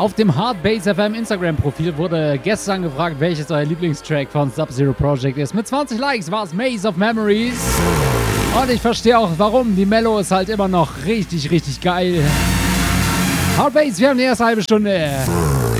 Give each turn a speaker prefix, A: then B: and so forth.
A: Auf dem Hardbase FM Instagram-Profil wurde gestern gefragt, welches euer Lieblingstrack von Sub-Zero Project ist. Mit 20 Likes war es Maze of Memories. Und ich verstehe auch, warum. Die Mello ist halt immer noch richtig, richtig geil. Hardbase, wir haben die erste halbe Stunde.